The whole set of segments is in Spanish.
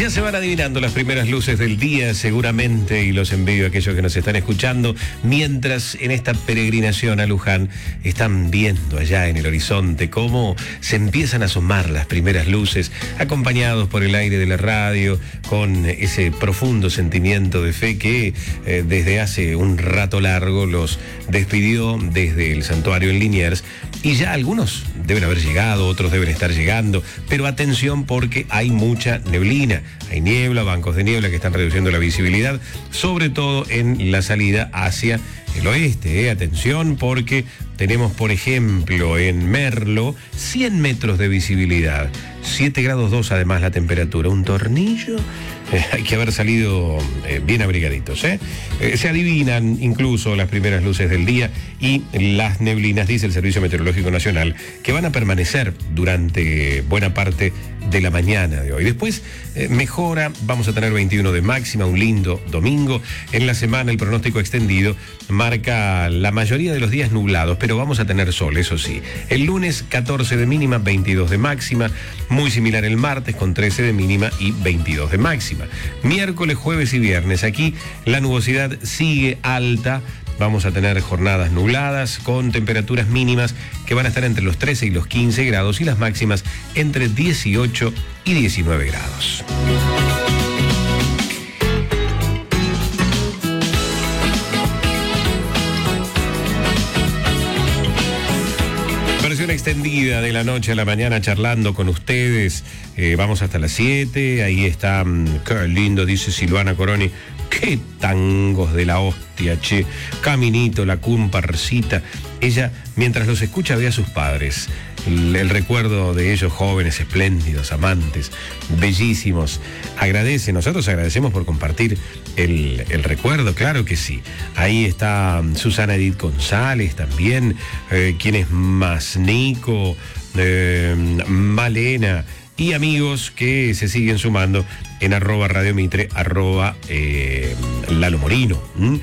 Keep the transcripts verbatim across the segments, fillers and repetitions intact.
Ya se van adivinando las primeras luces del día seguramente, y los envío a aquellos que nos están escuchando, mientras en esta peregrinación a Luján están viendo allá en el horizonte cómo se empiezan a asomar las primeras luces, acompañados por el aire de la radio, con ese profundo sentimiento de fe que eh, desde hace un rato largo los despidió desde el santuario en Liniers, y ya algunos deben haber llegado, otros deben estar llegando, pero atención porque hay mucha neblina. Hay niebla, bancos de niebla que están reduciendo la visibilidad, sobre todo en la salida hacia el oeste. ¿eh? Atención porque tenemos, por ejemplo, en Merlo, cien metros de visibilidad, siete grados dos además la temperatura, un tornillo. Eh, hay que haber salido eh, bien abrigaditos. ¿eh? Eh, se adivinan incluso las primeras luces del día y las neblinas, dice el Servicio Meteorológico Nacional, que van a permanecer durante buena parte de la mañana de hoy. Después eh, mejora, vamos a tener veintiuno de máxima, un lindo domingo. En la semana el pronóstico extendido marca la mayoría de los días nublados, pero vamos a tener sol, eso sí. El lunes catorce de mínima, veintidós de máxima, muy similar el martes con trece de mínima y veintidós de máxima. Miércoles, jueves y viernes, aquí la nubosidad sigue alta. Vamos a tener jornadas nubladas con temperaturas mínimas que van a estar entre los trece y los quince grados y las máximas entre dieciocho y diecinueve grados. Versión extendida de la noche a la mañana charlando con ustedes. Eh, vamos hasta las siete. Ahí está, um, qué lindo, dice Silvana Coroni. Qué tangos de la hostia, che. Caminito, la comparsita. Ella, mientras los escucha, ve a sus padres. El, el recuerdo de ellos jóvenes, espléndidos, amantes, bellísimos. Agradece, nosotros agradecemos por compartir el, el recuerdo, claro que sí. Ahí está Susana Edith González también. Eh, ¿Quién es más? Nico, eh, Malena y amigos que se siguen sumando en arroba Radio Mitre, arroba eh, Lalo Morino. ¿Mm?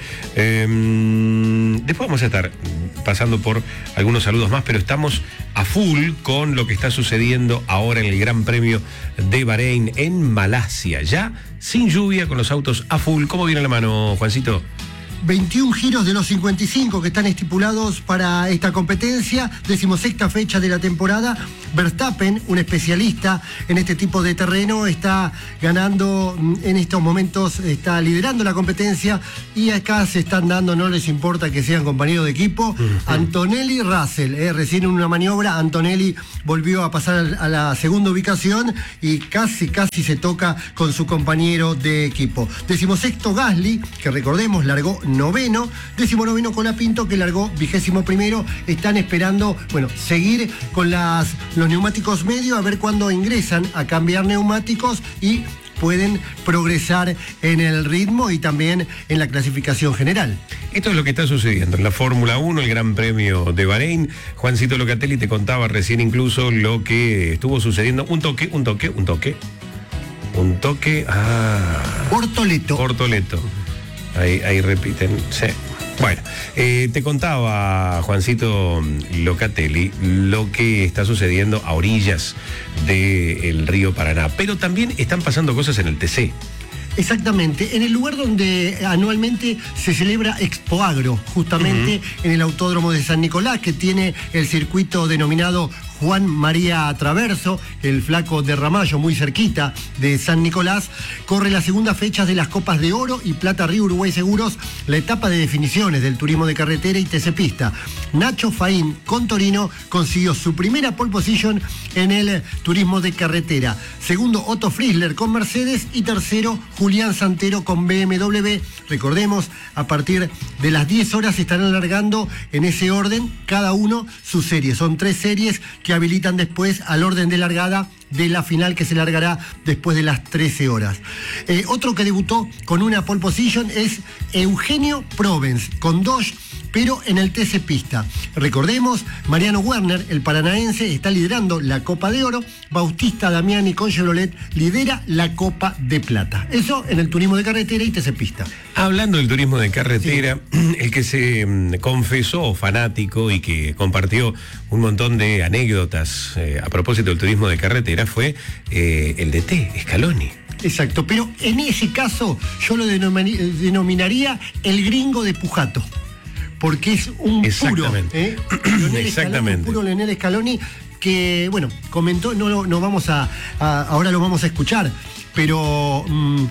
Eh, después vamos a estar pasando por algunos saludos más, pero estamos a full con lo que está sucediendo ahora en el Gran Premio de Bahrein en Malasia, ya sin lluvia, con los autos a full. ¿Cómo viene la mano, Juancito? veintiún giros de los cincuenta y cinco que están estipulados para esta competencia, decimosexta fecha de la temporada. Verstappen, un especialista en este tipo de terreno, está ganando en estos momentos, está liderando la competencia, y acá se están dando, no les importa que sean compañeros de equipo, uh-huh. Antonelli Russell, eh, recién en una maniobra Antonelli volvió a pasar a la segunda ubicación y casi casi se toca con su compañero de equipo. Decimosexto Gasly, que recordemos largó noveno, décimo noveno Colapinto, que largó vigésimo primero. Están esperando, bueno, seguir con las, los neumáticos medios, a ver cuándo ingresan a cambiar neumáticos y pueden progresar en el ritmo y también en la clasificación general. Esto es lo que está sucediendo en la Fórmula uno, el Gran Premio de Bahrein. Juancito Locatelli te contaba recién incluso lo que estuvo sucediendo. Un toque, un toque, un toque. Un toque. Ah. Bortoleto. Bortoleto. Ahí, ahí repiten, sí. Bueno, eh, te contaba, Juancito Locatelli, lo que está sucediendo a orillas del río Paraná, pero también están pasando cosas en el T C. Exactamente, en el lugar donde anualmente se celebra Expo Agro, justamente uh-huh. en el Autódromo de San Nicolás, que tiene el circuito denominado Juan María Traverso, el Flaco de Ramallo, muy cerquita de San Nicolás. Corre las segundas fechas de las Copas de Oro y Plata Río Uruguay Seguros, la etapa de definiciones del turismo de carretera y T C Pista. Nacho Faín, con Torino, consiguió su primera pole position en el turismo de carretera. Segundo, Otto Friesler con Mercedes, y tercero, Julián Santero con B M W. Recordemos, a partir de las diez horas se estarán largando en ese orden, cada uno su serie. Son tres series que habilitan después al orden de largada de la final, que se largará después de las trece horas. Eh, otro que debutó con una pole position es Eugenio Provence, con Dodge, pero en el T C Pista. Recordemos, Mariano Werner, el paranaense, está liderando la Copa de Oro. Bautista Damiani con Chevrolet lidera la Copa de Plata. Eso en el turismo de carretera y T C Pista. Hablando del turismo de carretera, sí. El que se um, confesó fanático y que compartió un montón de anécdotas eh, a propósito del turismo de carretera fue eh, el D T, Scaloni. Exacto, pero en ese caso yo lo denominaría el gringo de Pujato, porque es un puro, ¿eh? Leonel Exactamente. Scaloni, un puro Leonel Scaloni, que, bueno, comentó, no, no vamos a, a, ahora lo vamos a escuchar, pero mmm,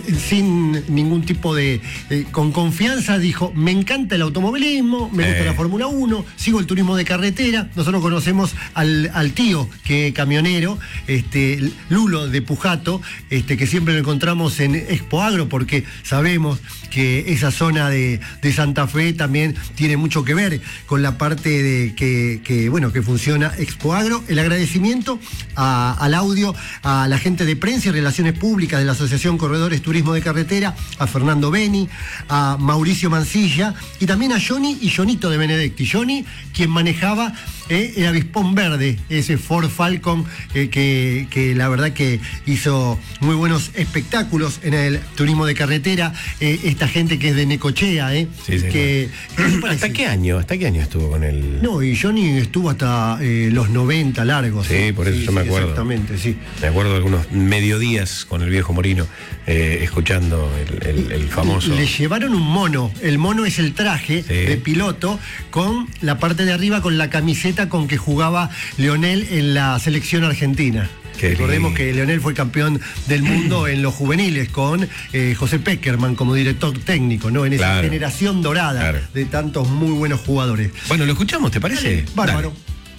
sin ningún tipo de, eh, con confianza dijo, me encanta el automovilismo, me gusta eh. la Fórmula uno, sigo el turismo de carretera. Nosotros conocemos al, al tío, que camionero, este, Lulo de Pujato, este, que siempre lo encontramos en Expo Agro, porque sabemos que esa zona de, de Santa Fe también tiene mucho que ver con la parte de que, que bueno, que funciona Expo Agro. El agradecimiento a, al audio, a la gente de prensa y relaciones públicas de la Asociación Corredores Turismo de Carretera, a Fernando Beni, a Mauricio Mancilla y también a Johnny y Jonito de Benedetti. Johnny, quien manejaba eh, el Avispón Verde, ese Ford Falcon eh, que, que la verdad que hizo muy buenos espectáculos en el turismo de carretera. Eh, esta gente que es de Necochea, ¿eh? Sí, sí, que, no. ¿Hasta qué año? ¿Hasta qué año estuvo con él? No, y Johnny estuvo hasta eh, los noventa largos. Sí, por eso sí, yo me acuerdo. Exactamente, sí. Me acuerdo de algunos mediodías con el viejo Morino, eh, escuchando el, el, el famoso... Le llevaron un mono. El mono es el traje sí. de piloto con la parte de arriba, con la camiseta con que jugaba Leonel en la selección argentina. Qué Recordemos lindo. que Leonel fue campeón del mundo en los juveniles con eh, José Peckerman como director técnico, ¿no? En esa claro. generación dorada claro. de tantos muy buenos jugadores. Bueno, lo escuchamos, ¿te parece? Dale, bárbaro.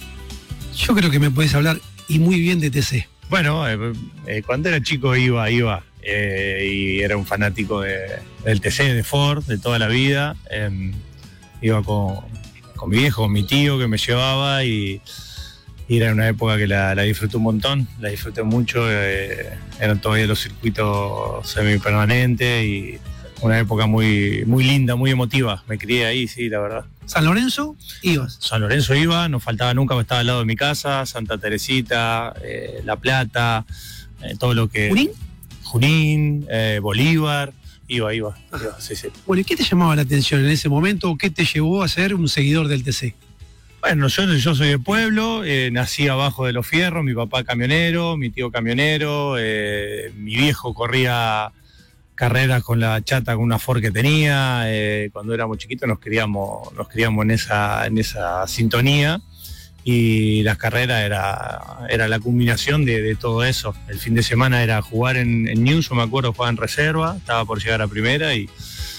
Dale. Yo creo que me podés hablar y muy bien de T C. Bueno, eh, eh, cuando era chico iba, iba, eh, y era un fanático de, del T C, de Ford, de toda la vida. Eh, iba con, con mi viejo, con mi tío que me llevaba y, y era una época que la, la disfruté un montón, la disfruté mucho. Eh, eran todavía los circuitos semipermanentes y una época muy, muy linda, muy emotiva. Me crié ahí, sí, la verdad. ¿San Lorenzo? Ibas. San Lorenzo iba, no faltaba nunca, me estaba al lado de mi casa, Santa Teresita, eh, La Plata, eh, todo lo que... ¿Junín? Junín, eh, Bolívar, iba, iba, iba, sí, sí. Bueno, ¿y qué te llamaba la atención en ese momento o qué te llevó a ser un seguidor del T C? Bueno, yo, yo soy de pueblo, eh, nací abajo de los fierros, mi papá camionero, mi tío camionero, eh, mi viejo corría carreras con la chata, con una Ford que tenía. Eh, cuando éramos chiquitos nos criamos, nos criamos en esa, en esa sintonía y las carreras era, era la culminación de, de todo eso. El fin de semana era jugar en, en News, me acuerdo, jugaba en reserva, estaba por llegar a primera y,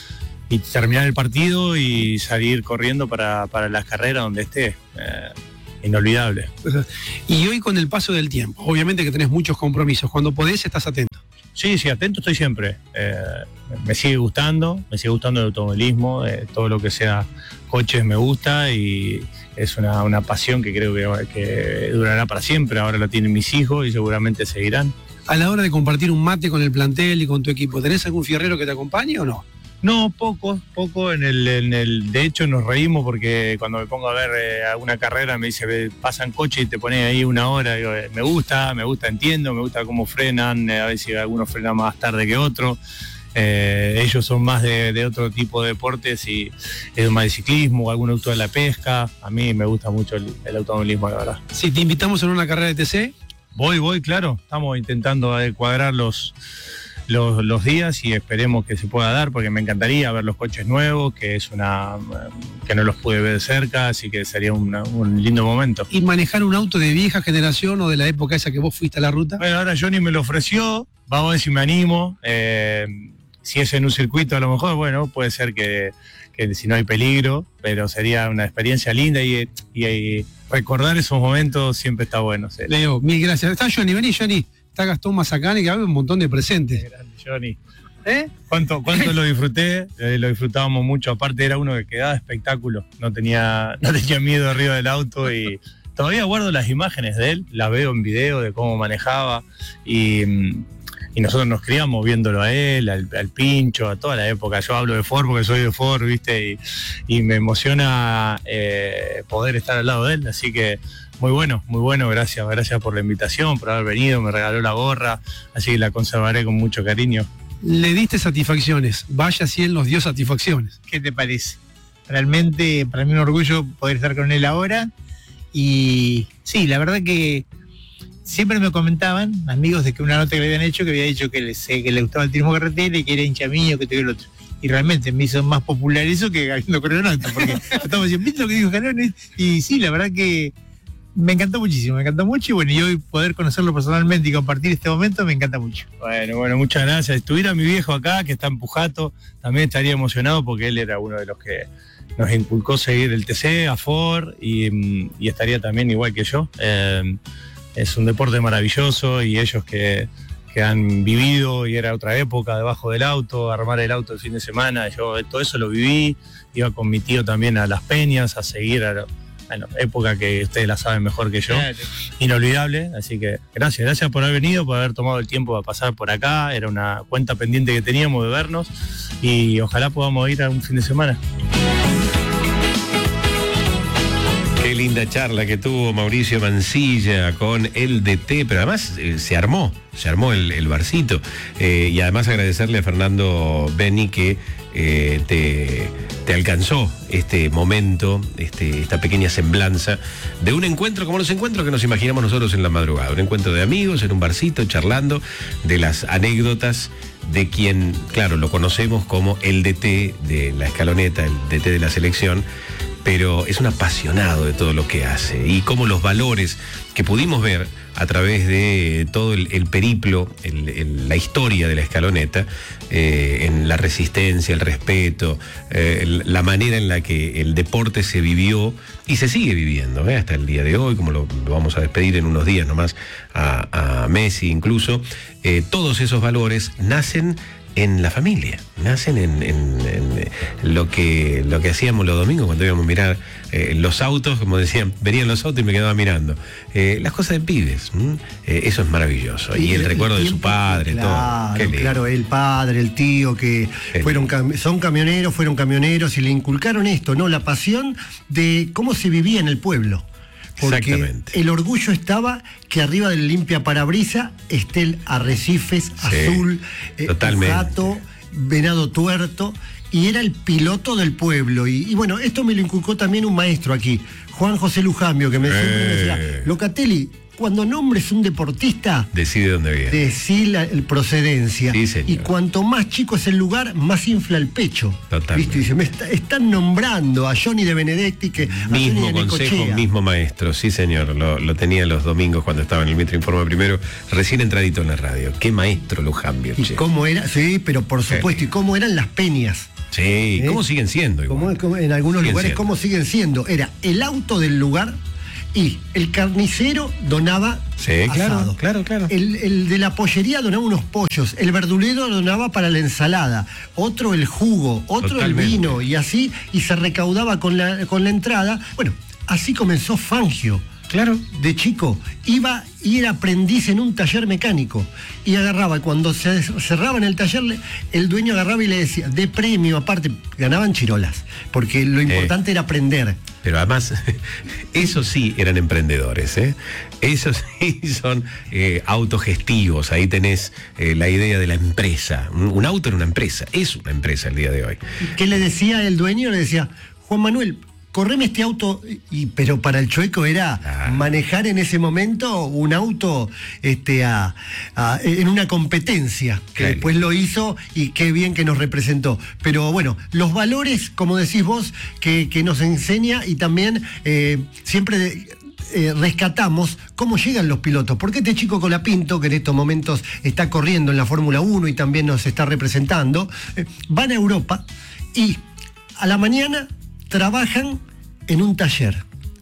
y terminar el partido y salir corriendo para, para las carreras donde esté. Eh, inolvidable. Y hoy con el paso del tiempo, obviamente que tenés muchos compromisos, cuando podés estás atento. Sí, sí, atento estoy siempre. Eh, me sigue gustando, me sigue gustando el automovilismo, eh, todo lo que sea coches me gusta y es una, una pasión que creo que, que durará para siempre. Ahora la tienen mis hijos y seguramente seguirán. A la hora de compartir un mate con el plantel y con tu equipo, ¿tenés algún fierrero que te acompañe o no? No, poco, poco. En el, en el, de hecho nos reímos porque cuando me pongo a ver eh, alguna carrera me dice, pasan coche y te pones ahí una hora. Digo, eh, me gusta, me gusta, entiendo, me gusta cómo frenan, eh, a veces algunos frenan más tarde que otros. Eh, ellos son más de, de otro tipo de deportes y es más de ciclismo, algún auto de la pesca. A mí me gusta mucho el, el automovilismo, la verdad. Si te invitamos en una carrera de T C. Voy, voy, claro. Estamos intentando cuadrar los... Los, los días y esperemos que se pueda dar porque me encantaría ver los coches nuevos, que es una que no los pude ver cerca, así que sería una, un lindo momento. ¿Y manejar un auto de vieja generación o de la época esa que vos fuiste a la ruta? Bueno, ahora Johnny me lo ofreció, vamos a ver si me animo. Eh, si es en un circuito a lo mejor, bueno, puede ser que, que si no hay peligro, pero sería una experiencia linda y, y, y recordar esos momentos siempre está bueno. ¿Sí? Leo, mil gracias. Está Johnny, vení Johnny. Está Gastón Mazacane, que habla un montón de presentes. Qué grande, Johnny. ¿Eh? ¿Cuánto, cuánto lo disfruté? Eh, lo disfrutábamos mucho. Aparte era uno que quedaba espectáculo. No tenía, no tenía miedo arriba del auto y todavía guardo las imágenes de él. Las veo en video de cómo manejaba y, y nosotros nos criamos viéndolo a él, al, al Pincho, a toda la época. Yo hablo de Ford porque soy de Ford, ¿viste? Y, y me emociona eh, poder estar al lado de él. Así que muy bueno, muy bueno, gracias, gracias por la invitación, por haber venido, me regaló la gorra, así que la conservaré con mucho cariño. Le diste satisfacciones, vaya si él nos dio satisfacciones. ¿Qué te parece? Realmente para mí un orgullo poder estar con él ahora y sí, la verdad que siempre me comentaban amigos de que una nota que le habían hecho que había dicho que, les, que le gustaba el turismo carretera y que era hincha mío, que te el otro. Y realmente me hizo más popular eso que haciendo crononauta, porque estamos diciendo, ¿viste lo que dijo Jalón? Y sí, la verdad que me encantó muchísimo, me encantó mucho, y bueno, y hoy poder conocerlo personalmente y compartir este momento me encanta mucho. Bueno, bueno, muchas gracias. Si estuviera mi viejo acá, que está en Pujato, también estaría emocionado porque él era uno de los que nos inculcó seguir el T C, a Ford, y, y estaría también igual que yo. Eh, es un deporte maravilloso y ellos que, que han vivido, y era otra época, debajo del auto, armar el auto el fin de semana, yo todo eso lo viví, iba con mi tío también a Las Peñas, a seguir a... Bueno, época que ustedes la saben mejor que yo, claro. Inolvidable, así que gracias, gracias por haber venido, por haber tomado el tiempo de pasar por acá, era una cuenta pendiente que teníamos de vernos, y ojalá podamos ir a un fin de semana. Qué linda charla que tuvo Mauricio Mancilla con el D T, pero además eh, se armó, se armó el, el barcito, eh, y además agradecerle a Fernando Beni que eh, te, te alcanzó este momento, este, esta pequeña semblanza de un encuentro como los encuentros que nos imaginamos nosotros en la madrugada, un encuentro de amigos en un barcito charlando de las anécdotas de quien, claro, lo conocemos como el D T de la escaloneta, el D T de la selección, pero es un apasionado de todo lo que hace, y cómo los valores que pudimos ver a través de todo el, el periplo, el, el, la historia de la escaloneta, eh, en la resistencia, el respeto, eh, el, la manera en la que el deporte se vivió y se sigue viviendo, ¿eh? Hasta el día de hoy, como lo, lo vamos a despedir en unos días nomás a, a Messi incluso, eh, todos esos valores nacen en la familia, nacen en, en, en lo que lo que hacíamos los domingos cuando íbamos a mirar eh, los autos, como decían, venían los autos y me quedaba mirando. Eh, las cosas de pibes, eh, eso es maravilloso. Y, y el, el recuerdo el de su padre, claro, todo. Qué claro, el padre, el tío, que Qué fueron cam son camioneros, fueron camioneros y le inculcaron esto, ¿no? La pasión de cómo se vivía en el pueblo. Porque el orgullo estaba que arriba del limpia parabrisa esté el Arrecifes, sí, azul, eh, Pujato, Venado Tuerto, y era el piloto del pueblo. Y, y bueno, esto me lo inculcó también un maestro aquí, Juan José Lujambio, que me, eh. me decía, Locatelli, cuando nombres un deportista, decide dónde viene. Decí la el procedencia. Sí, señor. Y cuanto más chico es el lugar, más infla el pecho. Totalmente. ¿Viste? Dice, me está, están nombrando a Johnny de Benedetti, que mismo consejo, mismo maestro, sí señor. Lo, lo tenía los domingos cuando estaba en el Mitre Informa Primero, recién entradito en la radio. Qué maestro Lujambio. Y cómo era, sí, pero por supuesto, sí. Y cómo eran las peñas. Sí, ¿eh? ¿Cómo siguen siendo? Como, como en algunos siguen lugares, siendo. ¿Cómo siguen siendo? Era el auto del lugar. Y el carnicero donaba sí, asado. Claro, claro, claro. El, el de la pollería donaba unos pollos. El verdulero donaba para la ensalada. Otro el jugo. Otro Totalmente. El vino. Y así, y se recaudaba con la, con la entrada. Bueno, así comenzó Fangio. Claro. De chico. Iba y era aprendiz en un taller mecánico. Y agarraba, cuando se cerraba en el taller, el dueño agarraba y le decía, de premio, aparte, ganaban chirolas. Porque lo importante eh. era aprender. Pero además, esos sí eran emprendedores, ¿eh? Esos sí son eh, autogestivos. Ahí tenés eh, la idea de la empresa. Un, un auto era una empresa, es una empresa el día de hoy. ¿Qué le decía el dueño? Le decía, Juan Manuel, correme este auto, y, pero para el chueco era ah. manejar en ese momento un auto este, a, a, en una competencia, que claro. Después lo hizo y qué bien que nos representó. Pero bueno, los valores, como decís vos, que, que nos enseña, y también eh, siempre... De, Eh, rescatamos cómo llegan los pilotos, porque este chico Colapinto, que en estos momentos está corriendo en la Fórmula uno y también nos está representando, eh, van a Europa y a la mañana trabajan en un taller,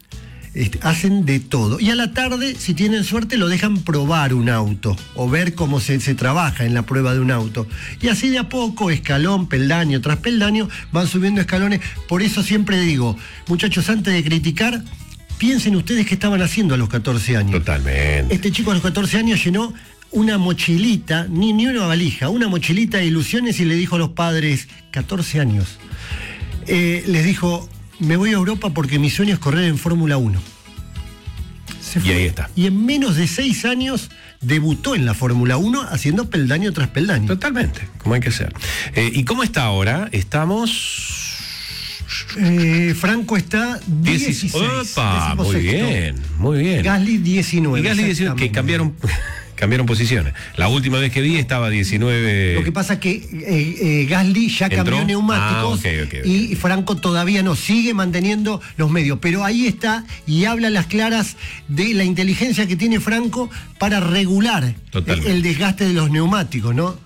este, hacen de todo, y a la tarde, si tienen suerte, lo dejan probar un auto o ver cómo se, se trabaja en la prueba de un auto, y así de a poco, escalón, peldaño tras peldaño, van subiendo escalones. Por eso siempre digo, muchachos, antes de criticar, piensen ustedes qué estaban haciendo a los catorce años. Totalmente. Este chico a los catorce años llenó una mochilita, ni, ni una valija, una mochilita de ilusiones, y le dijo a los padres, catorce años, eh, les dijo, me voy a Europa porque mi sueño es correr en Fórmula uno. Se fue. Y ahí está. Y en menos de seis años debutó en la Fórmula uno haciendo peldaño tras peldaño. Totalmente, como hay que ser. Eh, ¿Y cómo está ahora? Estamos... Eh, Franco está dieciséis. Opa, muy bien, muy bien. Gasly diecinueve. Y Gasly diecinueve, que cambiaron, cambiaron posiciones. La última vez que vi estaba diecinueve. Lo que pasa es que eh, eh, Gasly ya ¿Entró? cambió neumáticos Ah, okay, okay, okay. y Franco todavía no, sigue manteniendo los medios. Pero ahí está y habla a las claras de la inteligencia que tiene Franco para regular Totalmente. el desgaste de los neumáticos, ¿no?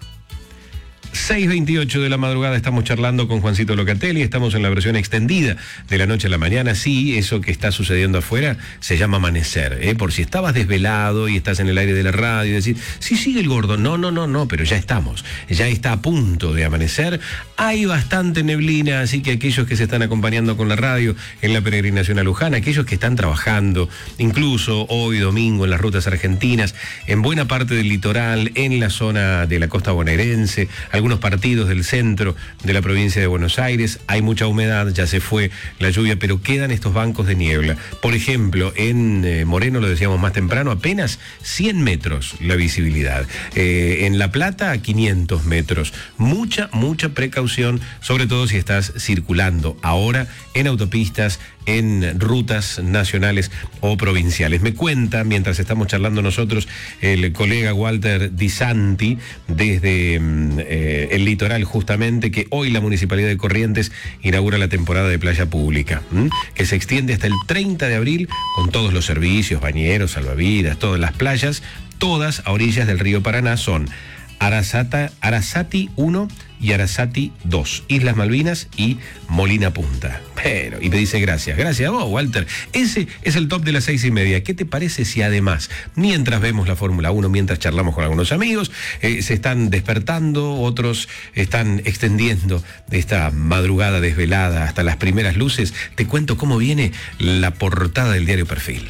seis veintiocho de la madrugada estamos charlando con Juancito Locatelli, estamos en la versión extendida de la noche a la mañana. Sí, eso que está sucediendo afuera se llama amanecer, ¿eh? Por si estabas desvelado y estás en el aire de la radio y decir, sí, sigue el gordo, no, no, no, no, pero ya estamos, ya está a punto de amanecer. Hay bastante neblina, así que aquellos que se están acompañando con la radio en la peregrinación a Luján, aquellos que están trabajando, incluso hoy domingo en las rutas argentinas, en buena parte del litoral, en la zona de la costa bonaerense, algunos partidos del centro de la provincia de Buenos Aires, hay mucha humedad, ya se fue la lluvia, pero quedan estos bancos de niebla. Por ejemplo, en eh, Moreno, lo decíamos más temprano, apenas cien metros la visibilidad. Eh, en La Plata, quinientos metros. Mucha, mucha precaución, sobre todo si estás circulando ahora en autopistas, en rutas nacionales o provinciales. Me cuenta, mientras estamos charlando nosotros, el colega Walter Di Santi, desde eh, el litoral justamente, que hoy la Municipalidad de Corrientes inaugura la temporada de playa pública, ¿m? que se extiende hasta el treinta de abril con todos los servicios, bañeros, salvavidas, todas las playas, todas a orillas del río Paraná. Son Arasata, Arasati uno y Arasati dos, Islas Malvinas y Molina Punta. Pero, y me dice gracias, gracias a vos, Walter. Ese es el top de las seis y media. ¿Qué te parece si además, mientras vemos la Fórmula uno, mientras charlamos con algunos amigos, eh, se están despertando, otros están extendiendo esta madrugada desvelada hasta las primeras luces? Te cuento cómo viene la portada del diario Perfil.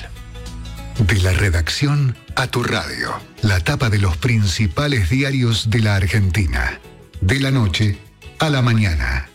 De la redacción a tu radio. La tapa de los principales diarios de la Argentina. De la noche a la mañana.